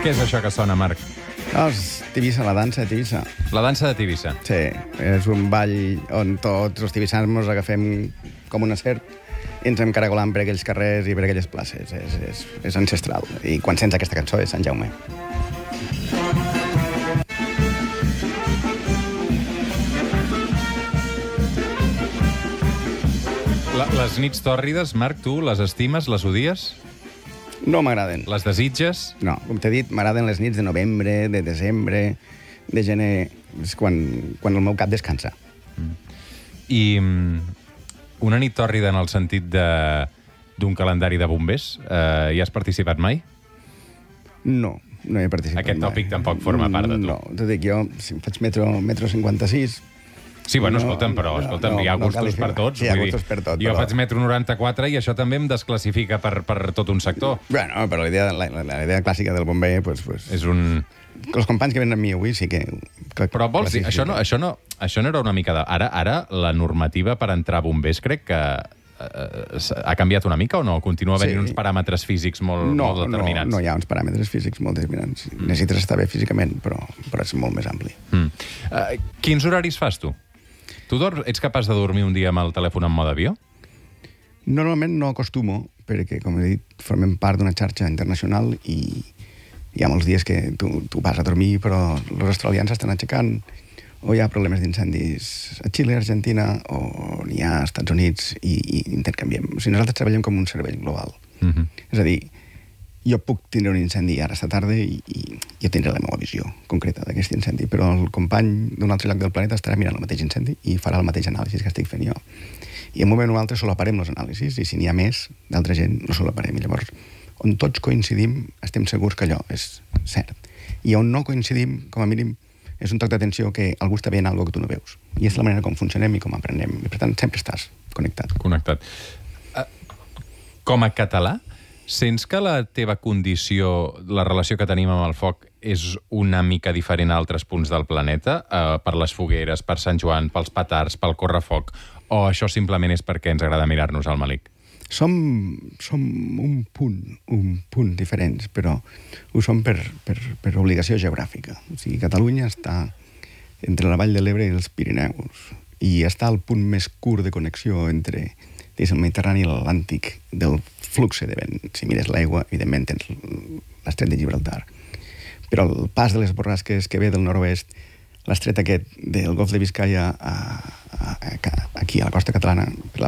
Què és això que sona, Marc? És Tivissa, la dansa de Tivissa. La dansa de Tivissa. Sí, és un ball on tots els tivissans ens agafem com una serp i ens encaragolam per aquells carrers i per aquelles places. És ancestral. I quan sents aquesta cançó és Sant Jaume. Les nits tòrrides, Marc, tu les estimes, les odies? No m'agraden. Les desitges? No, com t'he dit, m'agraden les nits de novembre, de desembre, de gener. És quan el meu cap descansa. I una nit tòrrida en el sentit d'un calendari de bombers, hi has participat mai? No he participat Aquest tòpic tampoc forma part de tu. No, t'ho dic, jo si faig metro 56... Sí, bueno, escolta'm, hi ha gustos per tots. Sí, hi ha gustos per tot. Jo faig metro 94 i això també em desclassifica per tot un sector. Bueno, però la idea clàssica del bomber... És un... Els companys que venen amb mi avui sí que... Però vols dir, això no era una mica de... Ara la normativa per entrar a bombers crec que ha canviat una mica o no? Continua havent uns paràmetres físics molt determinats? No hi ha uns paràmetres físics molt determinants. Necessites estar bé físicament, però és molt més ampli. Quins horaris fas tu? Tu ets capaç de dormir un dia amb el telèfon en mode avió? Normalment no acostumo, perquè, com he dit, formem part d'una xarxa internacional i hi ha molts dies que tu vas a dormir, però els australians s'estan aixecant, o hi ha problemes d'incendis a Xile, Argentina, o n'hi ha als Estats Units, i intercanviem. O sigui, nosaltres treballem com un cervell global. És a dir, jo puc tindre un incendi ara esta tarda i jo tindré la meva visió concreta d'aquest incendi, però el company d'un altre lloc del planeta estarà mirant el mateix incendi i farà el mateix anàlisi que estic fent jo. I en un moment o altre solaparem els anàlisis, i si n'hi ha més d'altra gent, no solaparem. I llavors, on tots coincidim, estem segurs que allò és cert. I on no coincidim, com a mínim, és un toc d'atenció que algú està veient alguna cosa que tu no veus. I és la manera com funcionem i com aprenem. I, per tant, sempre estàs connectat. Com a català, sents que la teva condició, la relació que tenim amb el foc, és una mica diferent a altres punts del planeta? Per les fogueres, per Sant Joan, pels petards, pel correfoc? O això simplement és perquè ens agrada mirar-nos al malic? Som un punt diferents, però ho som per obligació geogràfica. O sigui, Catalunya està entre la Vall de l'Ebre i els Pirineus i està al punt més curt de connexió entre el Mediterrani i l'Atlàntic del flux de vent. Si mires l'aigua, evidentment tens l'estret de Gibraltar. Però el pas de les borrasques que ve del nord-oest, l'estret aquest del Golf de Biscaia aquí a la costa catalana, per la